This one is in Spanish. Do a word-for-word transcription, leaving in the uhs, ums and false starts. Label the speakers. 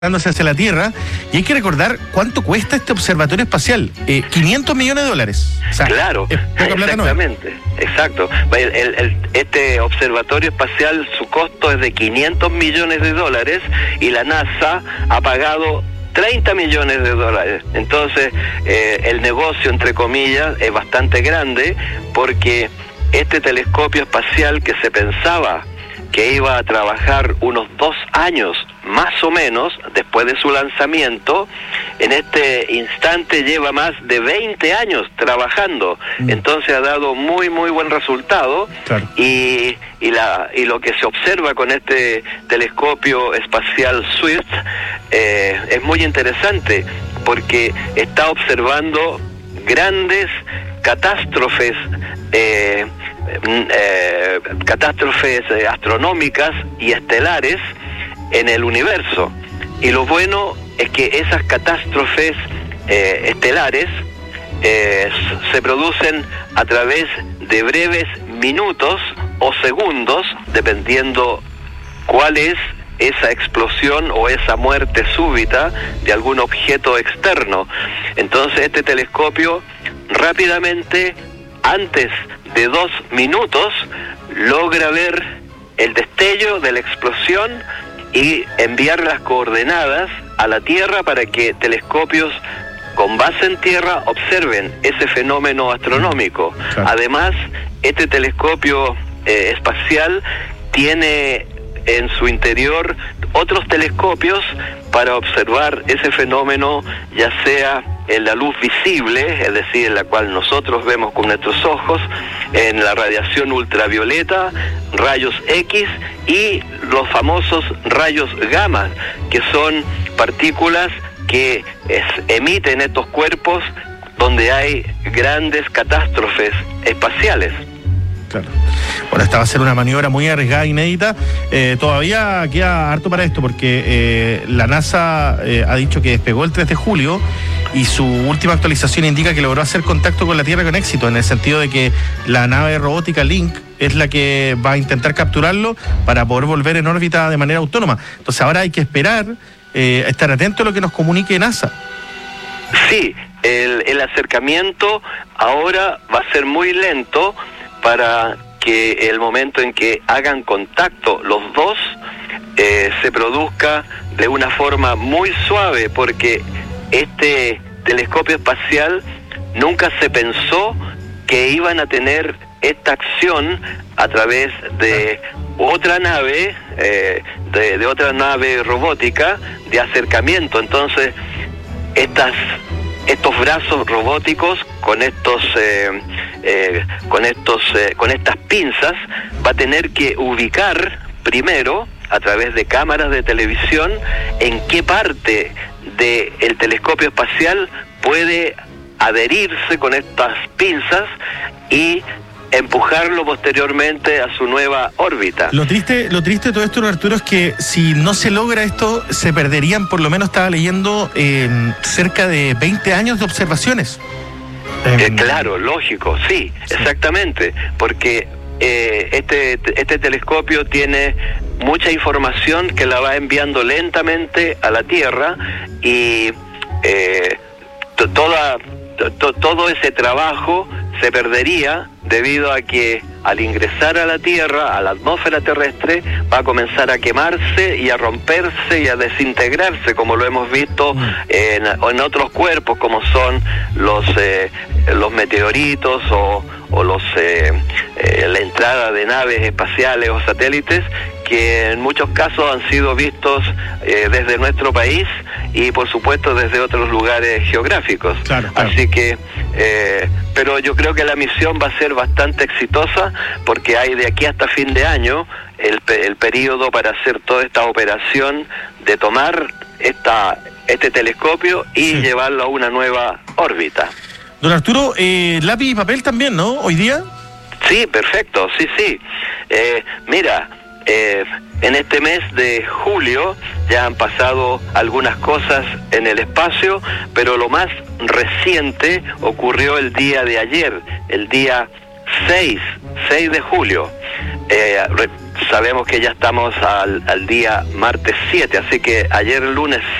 Speaker 1: hacia la Tierra, y hay que recordar cuánto cuesta este observatorio espacial, eh, quinientos millones de dólares. O sea,
Speaker 2: claro, exactamente, exacto. El, el, el, este observatorio espacial, su costo es de quinientos millones de dólares y la NASA ha pagado treinta millones de dólares. Entonces, eh, el negocio, entre comillas, es bastante grande porque este telescopio espacial que se pensaba que iba a trabajar unos dos años más o menos después de su lanzamiento, en este instante lleva más de veinte años trabajando. Mm. Entonces ha dado muy muy buen resultado. Claro. y, y, la, y lo que se observa con este telescopio espacial Swift eh, es muy interesante porque está observando grandes catástrofes eh, Eh, catástrofes eh, astronómicas y estelares en el universo. Y lo bueno es que esas catástrofes eh, estelares eh, se producen a través de breves minutos o segundos, dependiendo cuál es esa explosión o esa muerte súbita de algún objeto externo. Entonces este telescopio rápidamente, antes de dos minutos, logra ver el destello de la explosión y enviar las coordenadas a la Tierra para que telescopios con base en Tierra observen ese fenómeno astronómico. Claro. Además, este telescopio eh, espacial tiene en su interior otros telescopios para observar ese fenómeno, ya sea en la luz visible, es decir, en la cual nosotros vemos con nuestros ojos, en la radiación ultravioleta, rayos X y los famosos rayos gamma, que son partículas que es, emiten estos cuerpos donde hay grandes catástrofes espaciales.
Speaker 1: Claro. Bueno, esta va a ser una maniobra muy arriesgada, inédita. Eh, todavía queda harto para esto porque eh, la NASA eh, ha dicho que despegó el tres de julio y su última actualización indica que logró hacer contacto con la Tierra con éxito, en el sentido de que la nave robótica Link es la que va a intentar capturarlo para poder volver en órbita de manera autónoma. Entonces ahora hay que esperar, eh, estar atento a lo que nos comunique NASA.
Speaker 2: Sí, el, el acercamiento ahora va a ser muy lento para que el momento en que hagan contacto los dos eh, se produzca de una forma muy suave, porque este telescopio espacial nunca se pensó que iban a tener esta acción a través de otra nave, eh, de, de otra nave robótica de acercamiento. Entonces, estas estos brazos robóticos con estos eh, eh, con estos eh, con estas pinzas va a tener que ubicar primero a través de cámaras de televisión en qué parte del telescopio espacial puede adherirse con estas pinzas y empujarlo posteriormente a su nueva órbita.
Speaker 1: Lo triste, lo triste de todo esto, Arturo, es que si no se logra esto, se perderían, por lo menos estaba leyendo, eh, cerca de veinte años de observaciones.
Speaker 2: Eh, claro, lógico, sí, sí, exactamente, porque eh, este, este telescopio tiene mucha información que la va enviando lentamente a la Tierra y eh, to, toda, to, todo ese trabajo se perdería debido a que al ingresar a la Tierra, a la atmósfera terrestre, va a comenzar a quemarse y a romperse y a desintegrarse, como lo hemos visto en, en otros cuerpos, como son los eh, los meteoritos o, o los eh, eh, la entrada de naves espaciales o satélites, que en muchos casos han sido vistos eh, desde nuestro país y por supuesto desde otros lugares geográficos. Claro, claro. Así que, eh, pero yo creo que la misión va a ser bastante exitosa porque hay de aquí hasta fin de año el, el periodo para hacer toda esta operación de tomar esta este telescopio y sí, llevarlo a una nueva órbita.
Speaker 1: Don Arturo, eh, lápiz y papel también, ¿no? Hoy día.
Speaker 2: Sí, perfecto, sí, sí. Eh, mira, eh, en este mes de julio ya han pasado algunas cosas en el espacio, pero lo más reciente ocurrió el día de ayer, el día seis de julio. Eh, sabemos que ya estamos al, al día martes siete, así que ayer lunes